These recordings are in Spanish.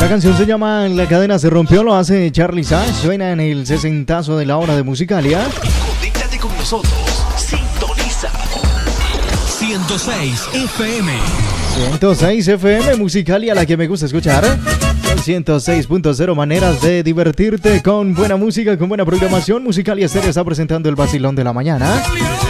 La canción se llama La cadena se rompió, lo hace Charly Sash, suena en el 60 de la hora de Musicalia. Conéctate con nosotros, sintoniza 106 FM. 106 FM, Musicalia, la que me gusta escuchar. 106.0, maneras de divertirte con buena música, con buena programación. Musicalia Estéreo está presentando el vacilón de la mañana.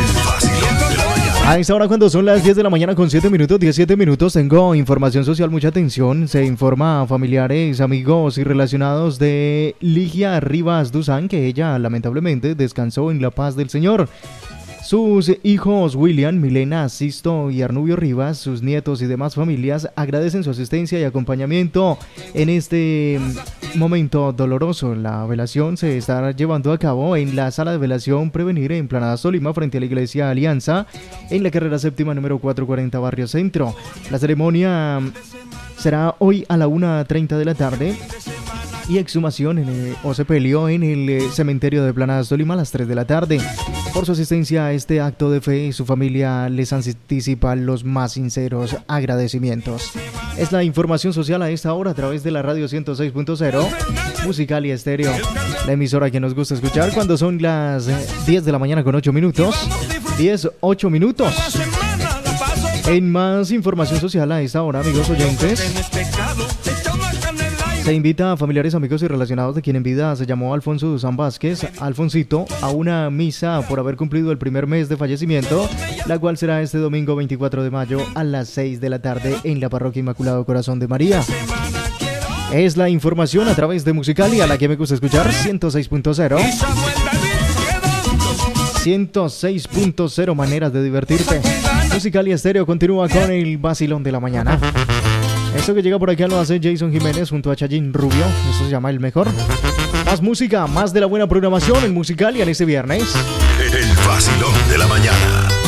A esta hora, cuando son las 10 de la mañana con 7 minutos, 17 minutos, tengo información social, mucha atención. Se informa a familiares, amigos y relacionados de Ligia Rivas Duzán que ella lamentablemente descansó en la paz del Señor. Sus hijos William, Milena, Sisto y Arnubio Rivas, sus nietos y demás familias agradecen su asistencia y acompañamiento en este momento doloroso. La velación se estará llevando a cabo en la sala de velación Prevenir en Planadas Tolima, frente a la iglesia Alianza, en la carrera séptima número 440, Barrio Centro. La ceremonia será hoy a la 1:30 de la tarde. Y exhumación o sepelio en el cementerio de Planadas Tolima a las 3 de la tarde. Por su asistencia a este acto de fe, su familia les anticipa los más sinceros agradecimientos. Es la información social a esta hora a través de la radio 106.0, Musicalia Estéreo, la emisora que nos gusta escuchar cuando son las 10 de la mañana con 8 minutos. 8 minutos. En más información social a esta hora, amigos oyentes, se invita a familiares, amigos y relacionados de quien en vida se llamó Alfonso Duzán Vázquez, Alfonsito, a una misa por haber cumplido el primer mes de fallecimiento, la cual será este domingo 24 de mayo a las 6 de la tarde en la Parroquia Inmaculado Corazón de María. Es la información a través de Musicalia, la que me gusta escuchar, 106.0. 106.0, maneras de divertirte. Musicalia Estéreo continúa con el vacilón de la mañana. Esto que llega por aquí lo hace Jason Jiménez junto a Chayín Rubio. Eso se llama El Mejor. Más música, más de la buena programación en Musicalia en este viernes. El vacilón de la mañana.